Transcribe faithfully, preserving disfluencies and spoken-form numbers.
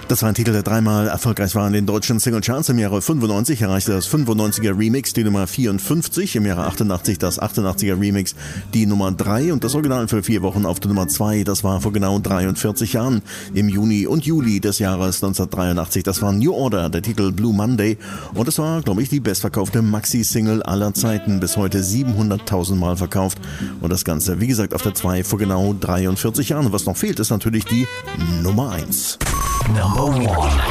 Das war ein Titel, der dreimal erfolgreich war in den deutschen Singlecharts. Im Jahre fünfundneunzig erreichte das fünfundneunziger Remix die Nummer vierundfünfzig, im Jahre achtundachtzig das achtundachtziger Remix die Nummer drei und das Original für vier Wochen auf der Nummer zwei. Das war vor genau dreiundvierzig Jahren, im Juni und Juli des Jahres neunzehnhundertdreiundachtzig. Das war New Order, der Titel Blue Monday, und das war, glaube ich, die bestverkaufte Maxi-Single aller Zeiten, bis heute siebenhunderttausend Mal verkauft, und das Ganze, wie gesagt, auf der zwei vor genau dreiundvierzig Jahren. Und was noch fehlt, ist natürlich die Nummer eins. Number one.